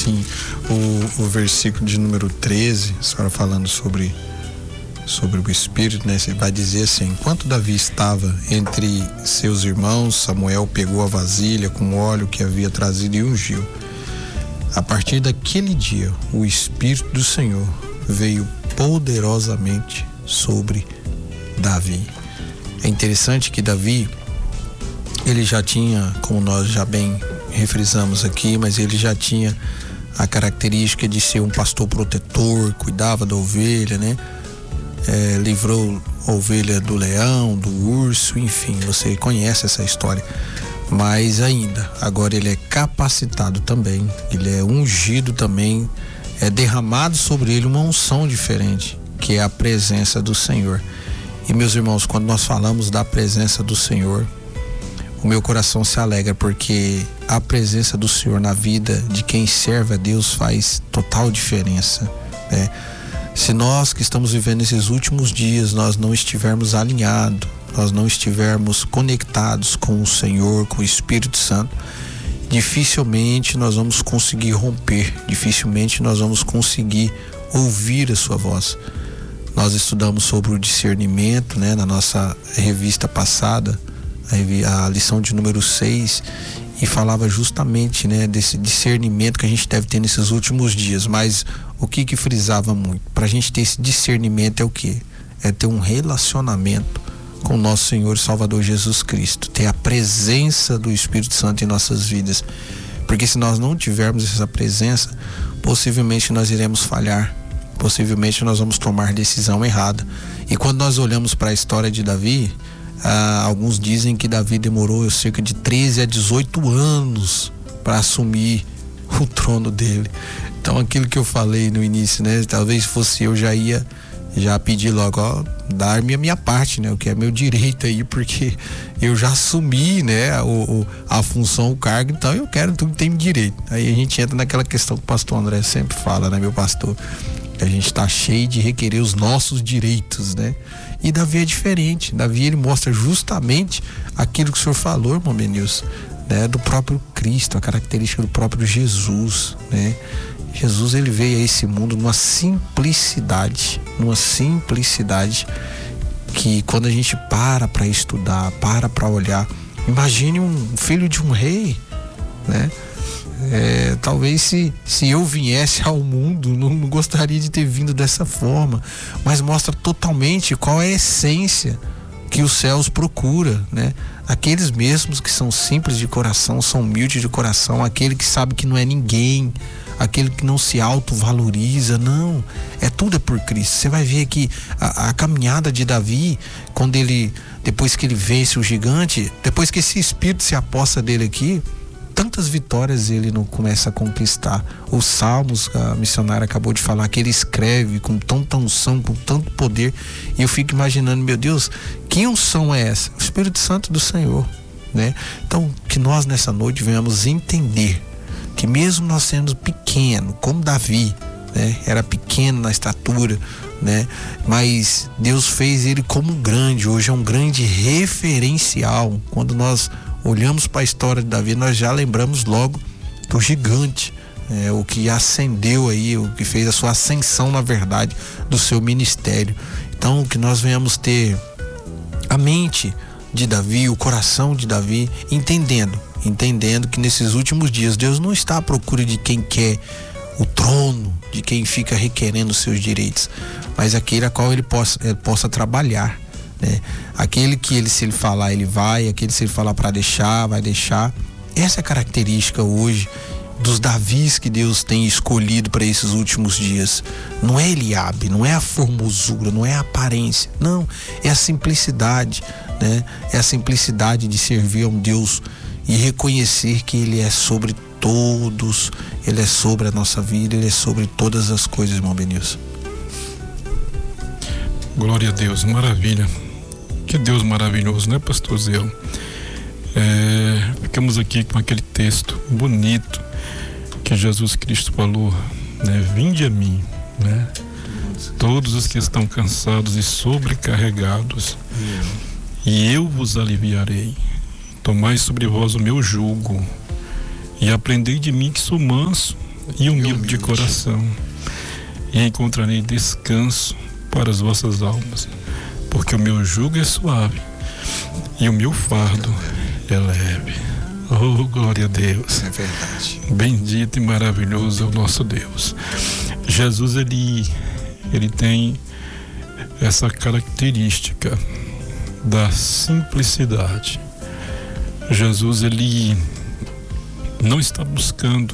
Sim, o versículo de número 13, a senhora falando sobre o Espírito, né? Você vai dizer assim: enquanto Davi estava entre seus irmãos, Samuel pegou a vasilha com óleo que havia trazido e ungiu. A partir daquele dia, o Espírito do Senhor veio poderosamente sobre Davi. É interessante que Davi, ele já tinha, como nós já bem refrisamos aqui, mas ele já tinha a característica de ser um pastor protetor, cuidava da ovelha, né? Livrou a ovelha do leão, do urso, enfim, você conhece essa história. Mas ainda, agora ele é capacitado também, ele é ungido também, é derramado sobre ele uma unção diferente, que é a presença do Senhor. E meus irmãos, quando nós falamos da presença do Senhor, o meu coração se alegra, porque a presença do Senhor na vida de quem serve a Deus faz total diferença, né? Se nós que estamos vivendo esses últimos dias, nós não estivermos alinhados, nós não estivermos conectados com o Senhor, com o Espírito Santo, dificilmente nós vamos conseguir romper, dificilmente nós vamos conseguir ouvir a sua voz. Nós estudamos sobre o discernimento, né, na nossa revista passada, a lição de número 6, e falava justamente, né, desse discernimento que a gente deve ter nesses últimos dias. Mas o que frisava muito? Para a gente ter esse discernimento é o quê? É ter um relacionamento com o nosso Senhor e Salvador Jesus Cristo, ter a presença do Espírito Santo em nossas vidas, porque se nós não tivermos essa presença, possivelmente nós iremos falhar, possivelmente nós vamos tomar decisão errada. E quando nós olhamos para a história de Davi, alguns dizem que Davi demorou cerca de 13 a 18 anos para assumir o trono dele. Então aquilo que eu falei no início, né? Talvez fosse eu, já pedi logo, dar-me a minha parte, né? O que é meu direito aí, porque eu já assumi, né? A função, o cargo, então eu quero tudo que tem direito. Aí a gente entra naquela questão que o pastor André sempre fala, né, meu pastor? A gente está cheio de requerer os nossos direitos, né? E Davi é diferente. Davi, ele mostra justamente aquilo que o senhor falou, irmão Benilson, né? Do próprio Cristo, a característica do próprio Jesus, né? Jesus, ele veio a esse mundo numa simplicidade que quando a gente para estudar, para olhar, imagine um filho de um rei, né? Talvez se eu viesse ao mundo, não gostaria de ter vindo dessa forma, mas mostra totalmente qual é a essência que os céus procura, né? Aqueles mesmos que são simples de coração, são humildes de coração, aquele que sabe que não é ninguém, aquele que não se autovaloriza, não, tudo é por Cristo. Você vai ver aqui a caminhada de Davi, depois que ele vence o gigante, depois que esse espírito se aposta dele aqui, tantas vitórias ele não começa a conquistar. Os salmos, a missionária acabou de falar, que ele escreve com tanta unção, com tanto poder, e eu fico imaginando, meu Deus, que unção é essa? O Espírito Santo do Senhor, né? Então, que nós nessa noite venhamos entender que mesmo nós sendo pequeno, como Davi, né? Era pequeno na estatura, né? Mas Deus fez ele como um grande, hoje é um grande referencial. Quando nós olhamos para a história de Davi, nós já lembramos logo do gigante, o que ascendeu aí, o que fez a sua ascensão, na verdade, do seu ministério. Então, que nós venhamos ter a mente de Davi, o coração de Davi, entendendo que nesses últimos dias Deus não está à procura de quem quer o trono, de quem fica requerendo os seus direitos, mas aquele a qual ele possa trabalhar, né? Aquele que se ele falar, ele vai, aquele se ele falar para deixar, vai deixar. Essa é a característica hoje dos Davis que Deus tem escolhido para esses últimos dias. Não é Eliabe, não é a formosura, não é a aparência, não, é a simplicidade, né? É a simplicidade de servir a um Deus e reconhecer que ele é sobre todos, ele é sobre a nossa vida, ele é sobre todas as coisas, irmão Benilson. Glória a Deus, maravilha. Que Deus maravilhoso, né, pastor Zé? Ficamos aqui com aquele texto bonito que Jesus Cristo falou, né? Vinde a mim, né? Todos os que estão cansados e sobrecarregados, e eu vos aliviarei. Tomai sobre vós o meu jugo e aprendei de mim, que sou manso e humilde de coração, e encontrarei descanso para as vossas almas, porque o meu jugo é suave e o meu fardo é leve. Oh, glória a Deus. É verdade. Bendito e maravilhoso é o nosso Deus. Jesus, ele tem essa característica da simplicidade. Jesus, ele não está buscando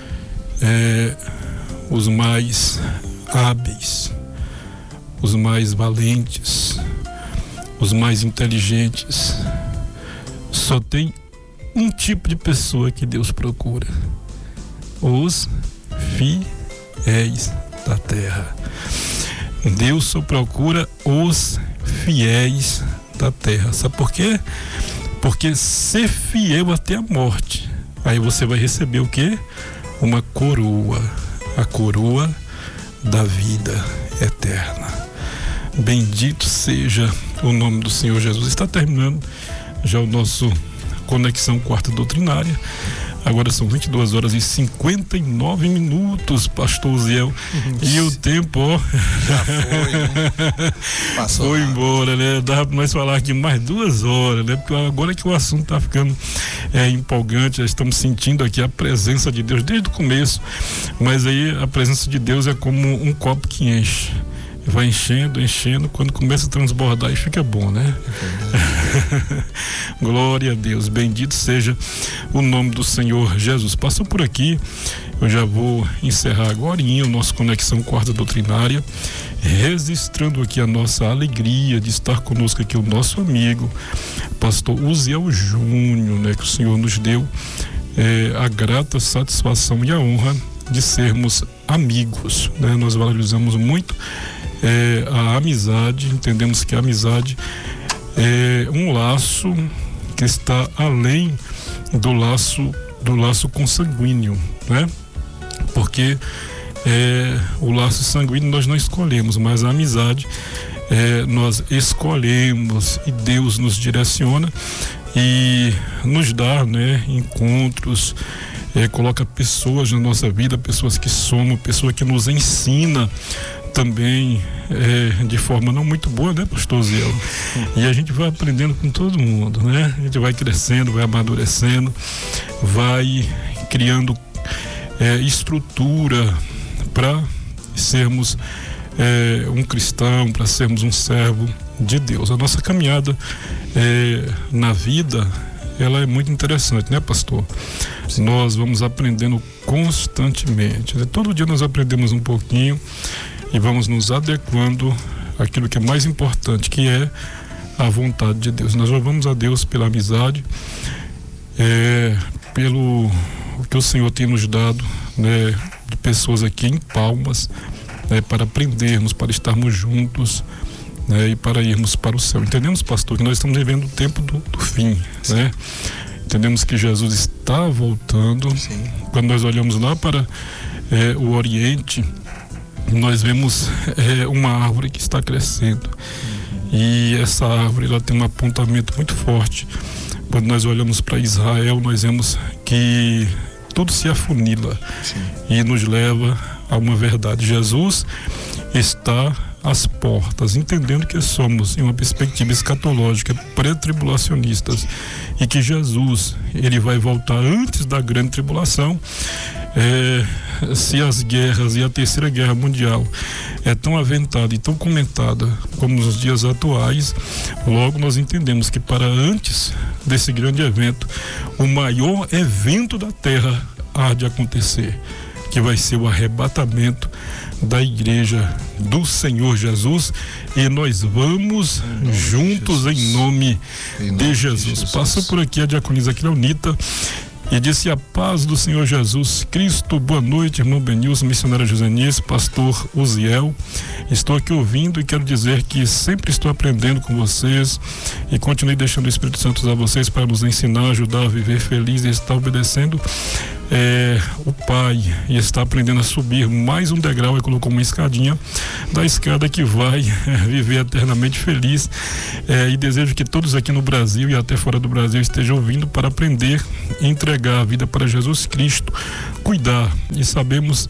os mais hábeis, os mais valentes, os mais inteligentes. Só tem um tipo de pessoa que Deus procura: os fiéis da terra. Deus só procura os fiéis da terra. Sabe por quê? Porque ser fiel até a morte, aí você vai receber o quê? Uma coroa, a coroa da vida eterna. Bendito seja o nome do Senhor Jesus. Está terminando já o nosso Conexão Quarta Doutrinária. Agora são 22 horas e 59 minutos, pastor Uziel. E o tempo, ó, já foi, né? Passou foi embora, né? Dava para nós falar aqui mais 2 horas, né? Porque agora que o assunto está ficando empolgante, já estamos sentindo aqui a presença de Deus desde o começo. Mas aí a presença de Deus é como um copo que enche. Vai enchendo, quando começa a transbordar e fica bom, né? Glória a Deus, bendito seja o nome do Senhor Jesus. Passou por aqui, eu já vou encerrar agora o nosso Conexão Quarta Doutrinária, registrando aqui a nossa alegria de estar conosco aqui o nosso amigo, pastor Uziel Júnior, né? Que o Senhor nos deu a grata satisfação e a honra de sermos amigos, né? Nós valorizamos muito a amizade, entendemos que a amizade é um laço que está além do laço consanguíneo, né? Porque o laço sanguíneo nós não escolhemos, mas a amizade nós escolhemos, e Deus nos direciona e nos dá, né, encontros, coloca pessoas na nossa vida, pessoas que somam, pessoas que nos ensina também de forma não muito boa, né, pastor Uziel? E a gente vai aprendendo com todo mundo, né? A gente vai crescendo, vai amadurecendo, vai criando estrutura para sermos um cristão, para sermos um servo de Deus. A nossa caminhada na vida, ela é muito interessante, né, pastor? Sim. Nós vamos aprendendo constantemente, né? Todo dia nós aprendemos um pouquinho e vamos nos adequando àquilo que é mais importante, que é a vontade de Deus. Nós louvamos a Deus pela amizade, pelo que o Senhor tem nos dado, né, de pessoas aqui em Palmas, né, para aprendermos, para estarmos juntos, né, e para irmos para o céu. Entendemos, pastor, que nós estamos vivendo o tempo do fim, né? Entendemos que Jesus está voltando. Sim. Quando nós olhamos lá para o Oriente, nós vemos uma árvore que está crescendo. E essa árvore, ela tem um apontamento muito forte. Quando nós olhamos para Israel, nós vemos que tudo se afunila. Sim. E nos leva a uma verdade. Jesus está às portas, entendendo que somos, em uma perspectiva escatológica, pré-tribulacionistas, e que Jesus, ele vai voltar antes da grande tribulação. Se as guerras e a Terceira Guerra Mundial é tão aventada e tão comentada como nos dias atuais, logo nós entendemos que para antes desse grande evento, o maior evento da Terra há de acontecer, que vai ser o arrebatamento da igreja do Senhor Jesus, e nós vamos juntos em nome de Jesus. Passou por aqui a diaconisa Cleonita e disse: a paz do Senhor Jesus Cristo. Boa noite, irmão Benilson, missionária Josenice, pastor Uziel. Estou aqui ouvindo e quero dizer que sempre estou aprendendo com vocês, e continue deixando o Espírito Santo usar vocês para nos ensinar, ajudar a viver feliz e estar obedecendo o pai e está aprendendo a subir mais um degrau e colocou uma escadinha da escada que vai viver eternamente feliz, e desejo que todos aqui no Brasil e até fora do Brasil estejam ouvindo para aprender e entregar a vida para Jesus Cristo, cuidar, e sabemos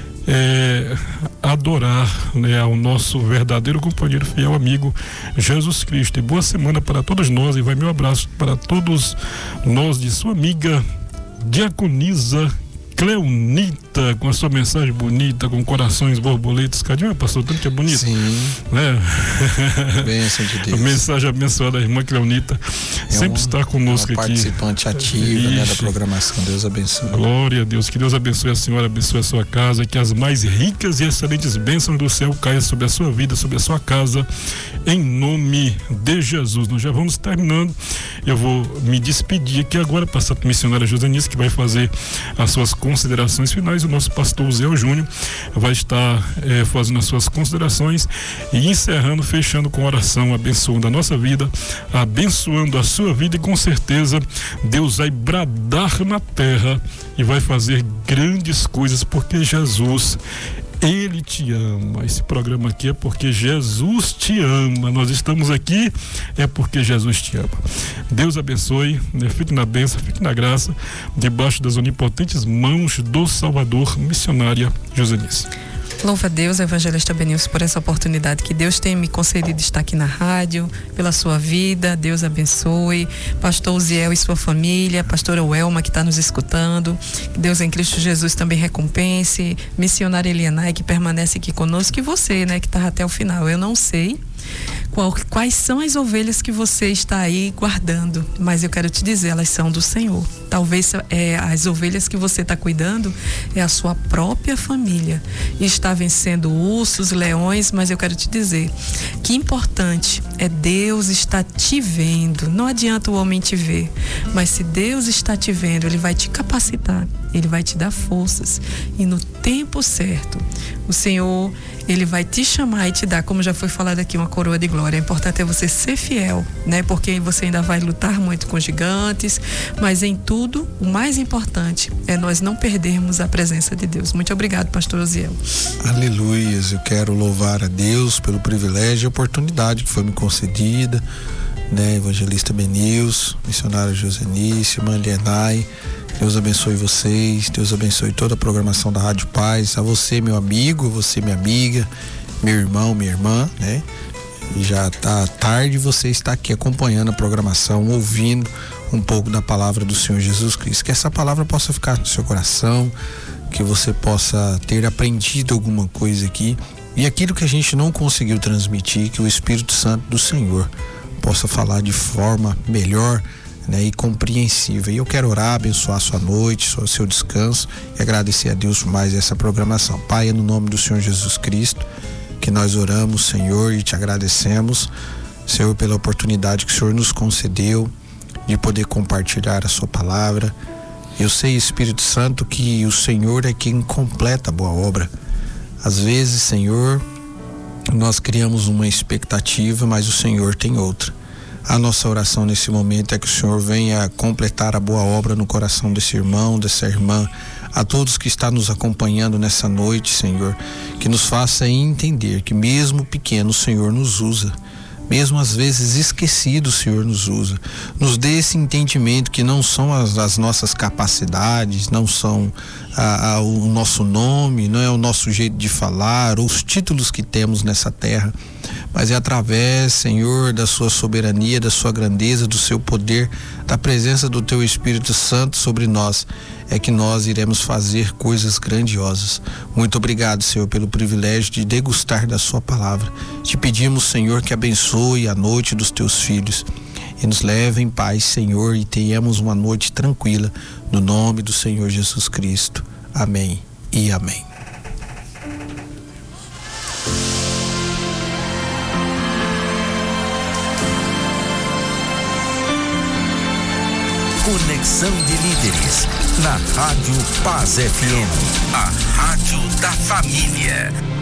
adorar, né, ao nosso verdadeiro companheiro, fiel amigo Jesus Cristo. E boa semana para todos nós, e vai meu abraço para todos nós de sua amiga Diaconisa Cleonita, com a sua mensagem bonita, com corações borboletas. Cadê, pastor? Tanto que é bonito. Sim. Né? Bênção de Deus. A mensagem abençoada da irmã Cleonita. Sempre está conosco aqui. Participante ativa, né, da programação. Deus abençoe. Glória a Deus. Que Deus abençoe a senhora, abençoe a sua casa. Que as mais ricas e excelentes bênçãos do céu caiam sobre a sua vida, sobre a sua casa. Em nome de Jesus. Nós já vamos terminando. Eu vou me despedir aqui agora, passar para a missionária Josenice, que vai fazer as suas considerações finais. O nosso pastor Zé Júnior vai estar fazendo as suas considerações e encerrando, fechando com oração, abençoando a nossa vida, abençoando a sua vida, e com certeza Deus vai bradar na terra e vai fazer grandes coisas, porque Jesus, Ele te ama. Esse programa aqui é porque Jesus te ama. Nós estamos aqui é porque Jesus te ama. Deus abençoe, né? Fique na bênção, fique na graça, debaixo das onipotentes mãos do Salvador. Missionária Josenice. Louva a Deus, evangelista Benilson, por essa oportunidade que Deus tem me concedido de estar aqui na rádio, pela sua vida. Deus abençoe. Pastor Uziel e sua família, pastora Welma, que está nos escutando. Que Deus em Cristo Jesus também recompense. Missionária Elianai, que permanece aqui conosco. E você, né, que está até o final. Eu não sei quais são as ovelhas que você está aí guardando, mas eu quero te dizer, elas são do Senhor. Talvez as ovelhas que você está cuidando é a sua própria família, e está vencendo ursos, leões, mas eu quero te dizer que importante é Deus estar te vendo. Não adianta o homem te ver, mas se Deus está te vendo, Ele vai te capacitar, Ele vai te dar forças, e no tempo certo o Senhor, Ele vai te chamar e te dar, como já foi falado aqui, uma coroa de glória. O importante é você ser fiel, né? Porque você ainda vai lutar muito com gigantes, mas em tudo, o mais importante é nós não perdermos a presença de Deus. Muito obrigado, pastor Osiel. Aleluias, eu quero louvar a Deus pelo privilégio e oportunidade que foi me concedida, né? Evangelista Benilson, missionária Josenice, irmã Lienay. Deus abençoe vocês, Deus abençoe toda a programação da Rádio Paz, a você, meu amigo, você, minha amiga, meu irmão, minha irmã, né? Já tá tarde, você está aqui acompanhando a programação, ouvindo um pouco da palavra do Senhor Jesus Cristo. Que essa palavra possa ficar no seu coração, que você possa ter aprendido alguma coisa aqui, e aquilo que a gente não conseguiu transmitir, que o Espírito Santo do Senhor possa falar de forma melhor, né, e compreensível. E eu quero orar, abençoar a sua noite, o seu descanso, e agradecer a Deus por mais essa programação. Pai, é no nome do Senhor Jesus Cristo que nós oramos, Senhor, e te agradecemos, Senhor, pela oportunidade que o Senhor nos concedeu de poder compartilhar a sua palavra. Eu sei, Espírito Santo, que o Senhor é quem completa a boa obra. Às vezes, Senhor, nós criamos uma expectativa, mas o Senhor tem outra. A nossa oração nesse momento é que o Senhor venha completar a boa obra no coração desse irmão, dessa irmã, a todos que estão nos acompanhando nessa noite, Senhor, que nos faça entender que mesmo pequeno o Senhor nos usa, mesmo às vezes esquecido o Senhor nos usa. Nos dê esse entendimento que não são as nossas capacidades, não são o nosso nome, não é o nosso jeito de falar, ou os títulos que temos nessa terra, mas é através, Senhor, da sua soberania, da sua grandeza, do seu poder, da presença do teu Espírito Santo sobre nós, é que nós iremos fazer coisas grandiosas. Muito obrigado, Senhor, pelo privilégio de degustar da sua palavra. Te pedimos, Senhor, que abençoe a noite dos teus filhos e nos leve em paz, Senhor, e tenhamos uma noite tranquila, no nome do Senhor Jesus Cristo. Amém e amém. Conexão de Líderes, na Rádio Paz FM, a rádio da família.